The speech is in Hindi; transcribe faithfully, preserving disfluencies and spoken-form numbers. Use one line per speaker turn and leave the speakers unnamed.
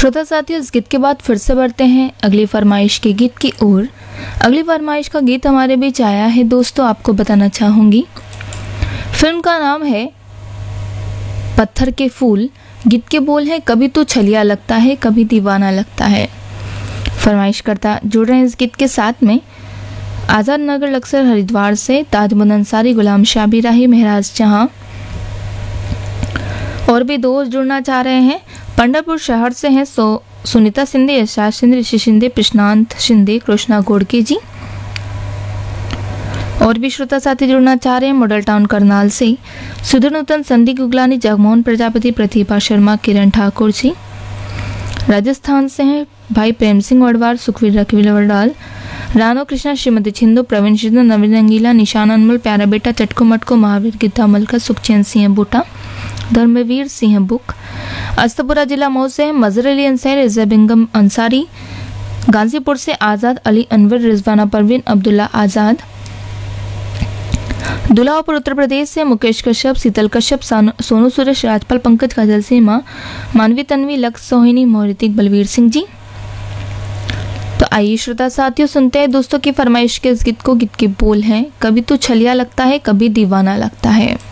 श्रोता साथियों, इस गीत के बाद फिर से बढ़ते हैं अगली फरमाइश के गीत की ओर। अगली फरमाइश का गीत हमारे बीच आया है दोस्तों, आपको बताना चाहूँगी। फिल्म का नाम है पत्थर के फूल। गीत के बोल है, कभी तो छलिया लगता है कभी दीवाना लगता है। फरमाइश करता जुड़ रहे हैं इस गीत के साथ में आज़ाद नगर लक्सर हरिद्वार से ताजमुन अंसारी, गुलाम शाबी राही, महराज जहाँ और भी दोस्त जुड़ना चाह रहे हैं। पंढरपुर शहर से हैं सो सुनीता शिंदे, यशाश शिंदे, ऋषि शिंदे, प्रशांत शिंदे, कृष्णा गोड़के जी। और भी श्रोता साथी जुड़ना चाह रहे हैं मॉडल टाउन करनाल से सुधीर नूतन, संदीप गुगलानी, जगमोहन प्रजापति, प्रतिभा शर्मा, किरण ठाकुर जी। राजस्थान से हैं भाई प्रेम सिंह वडवार, सुखवीर रखवीर वडवाल, रानो कृष्णा, श्रीमती छिंदो, प्रवीण सिंह, नवीन रंगीला, निशान अनमोल, प्यारा बेटा, चटको मटको, महावीर, गीता मलका, सुखचैन सिंह बूटा, धर्मवीर सिंह बुक। अस्तपुरा जिला मऊ से मजर अली अंसारी, रिजा बेगम अंसारी। गाजीपुर से आज़ाद अली अनवर, रिजवाना परवीन, अब्दुल्ला आज़ाद। दुल्हापुर उत्तर प्रदेश से मुकेश कश्यप, शीतल कश्यप, सोनू सुरेश, राजपाल पंकज, काजल सीमा, मानवी तन्वी, लक्ष्य सोहिनी, मोहरितिक, बलवीर सिंह जी। तो आइए श्रोता साथियों, सुनते हैं दोस्तों की फरमाइश के इस गीत को। गीत के बोल हैं, कभी तो छलिया लगता है कभी दीवाना लगता है।